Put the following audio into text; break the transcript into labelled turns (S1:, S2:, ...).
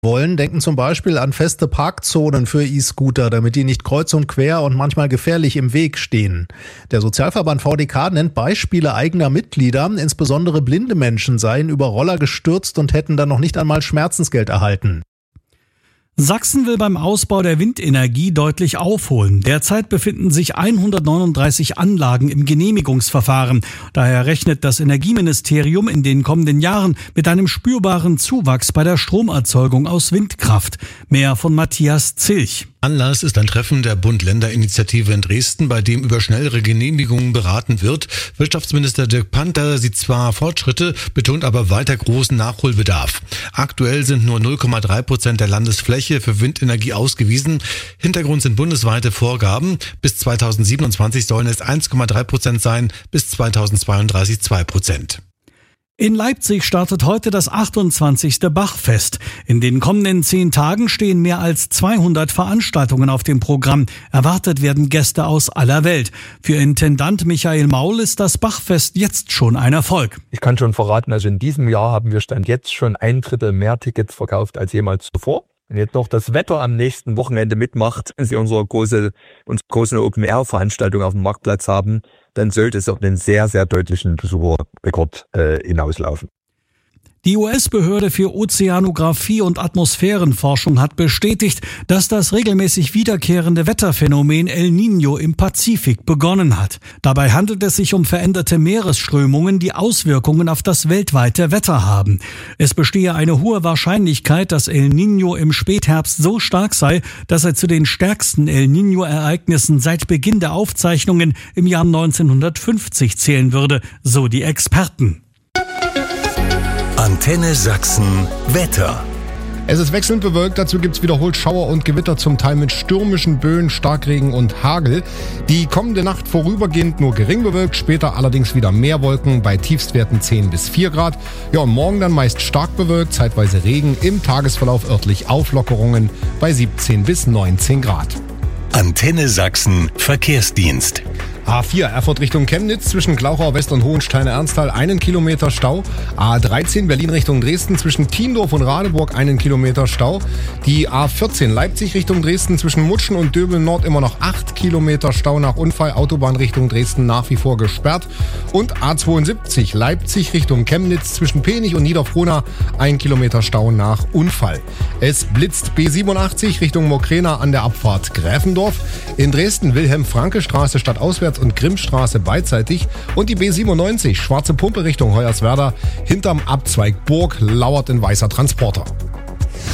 S1: wollen, denken zum Beispiel an feste Parkzonen für E-Scooter, damit die nicht kreuz und quer und manchmal gefährlich im Weg stehen. Der Sozialverband VDK nennt Beispiele eigener Mitglieder, insbesondere blinde Menschen seien über Roller gestürzt und hätten dann noch nicht einmal Schmerzensgeld erhalten.
S2: Sachsen will beim Ausbau der Windenergie deutlich aufholen. Derzeit befinden sich 139 Anlagen im Genehmigungsverfahren. Daher rechnet das Energieministerium in den kommenden Jahren mit einem spürbaren Zuwachs bei der Stromerzeugung aus Windkraft. Mehr von Matthias Zilch.
S3: Anlass ist ein Treffen der Bund-Länder-Initiative in Dresden, bei dem über schnellere Genehmigungen beraten wird. Wirtschaftsminister Dirk Panther sieht zwar Fortschritte, betont aber weiter großen Nachholbedarf. Aktuell sind nur 0,3% der Landesfläche für Windenergie ausgewiesen. Hintergrund sind bundesweite Vorgaben. Bis 2027 sollen es 1,3% sein, bis 2032 2%.
S2: In Leipzig startet heute das 28. Bachfest. In den kommenden 10 Tagen stehen mehr als 200 Veranstaltungen auf dem Programm. Erwartet werden Gäste aus aller Welt. Für Intendant Michael Maul ist das Bachfest jetzt schon ein Erfolg.
S4: Ich kann schon verraten, also in diesem Jahr haben wir Stand jetzt schon 1/3 mehr Tickets verkauft als jemals zuvor. Wenn jetzt noch das Wetter am nächsten Wochenende mitmacht, Sie unsere große Open-Air-Veranstaltung auf dem Marktplatz haben, dann sollte es auf einen sehr, sehr deutlichen Besucherrekord hinauslaufen.
S2: Die US-Behörde für Ozeanographie und Atmosphärenforschung hat bestätigt, dass das regelmäßig wiederkehrende Wetterphänomen El Niño im Pazifik begonnen hat. Dabei handelt es sich um veränderte Meeresströmungen, die Auswirkungen auf das weltweite Wetter haben. Es bestehe eine hohe Wahrscheinlichkeit, dass El Niño im Spätherbst so stark sei, dass er zu den stärksten El Niño-Ereignissen seit Beginn der Aufzeichnungen im Jahr 1950 zählen würde, so die Experten.
S5: Antenne Sachsen Wetter.
S6: Es ist wechselnd bewölkt, dazu gibt es wiederholt Schauer und Gewitter, zum Teil mit stürmischen Böen, Starkregen und Hagel. Die kommende Nacht vorübergehend nur gering bewölkt, später allerdings wieder mehr Wolken bei Tiefstwerten 10 bis 4 Grad. Ja, und morgen dann meist stark bewölkt, zeitweise Regen, im Tagesverlauf örtlich Auflockerungen bei 17 bis 19 Grad.
S5: Antenne Sachsen Verkehrsdienst.
S6: A4 Erfurt Richtung Chemnitz zwischen Glauchau West und Hohensteine-Ernsthal 1 Kilometer Stau. A13 Berlin Richtung Dresden zwischen Thiendorf und Radeburg 1 Kilometer Stau. Die A14 Leipzig Richtung Dresden zwischen Mutschen und Döbel Nord immer noch 8 Kilometer Stau nach Unfall. Autobahn Richtung Dresden nach wie vor gesperrt. Und A72 Leipzig Richtung Chemnitz zwischen Penich und Niederfrohna 1 Kilometer Stau nach Unfall. Es blitzt B87 Richtung Mokrena an der Abfahrt Gräfendorf. In Dresden Wilhelm-Franke-Straße stadtauswärts und Grimmstraße beidseitig und die B97 Schwarze Pumpe Richtung Hoyerswerda hinterm Abzweig Burg lauert ein weißer Transporter.